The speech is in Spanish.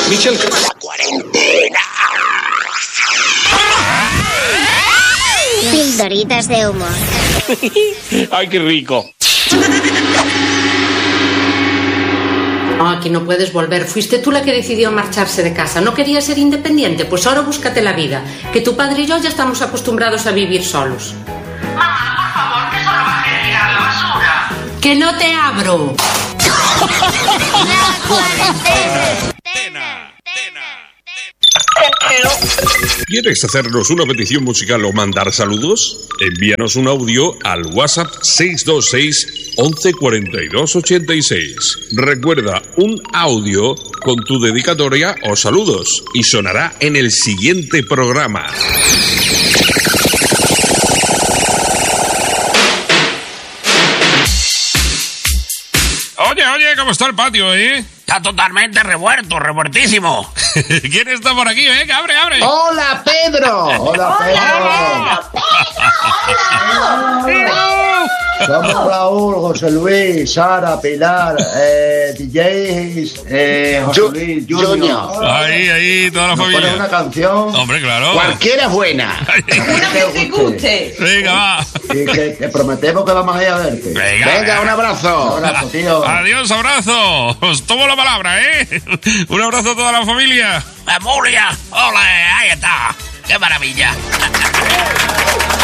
Michel. La cuarentena. Pildoritas de humor. Ay, qué rico. No, aquí no puedes volver. Fuiste tú la que decidió marcharse de casa. ¿No querías ser independiente? Pues ahora búscate la vida. Que tu padre y yo ya estamos acostumbrados a vivir solos. Mamá, por favor, que solo bajé a tirar la basura. ¡Que no te abro! La cuarentena. ¿Quieres hacernos una petición musical o mandar saludos? Envíanos un audio al WhatsApp 626 11 42 86. Recuerda, un audio con tu dedicatoria o saludos y sonará en el siguiente programa. Oye, ¿cómo está el patio, Está totalmente revueltísimo. ¿Quién está por aquí, Que abre! ¡Hola, Pedro! ¡Hola, Pedro! Somos Raúl, José Luis, Sara, Pilar, DJs, José Luis, Junior. Ahí, toda la familia. ¿Pones una canción? Hombre, claro. Cualquiera es buena. Una que te guste. Venga, va. Y que te prometemos que vamos a ir a verte. Venga, un abrazo. Un abrazo, tío. Adiós, abrazo. Os tomo la palabra, Un abrazo a toda la familia. ¡Amulia! ¡Ole! ¡Ahí está! ¡Qué maravilla!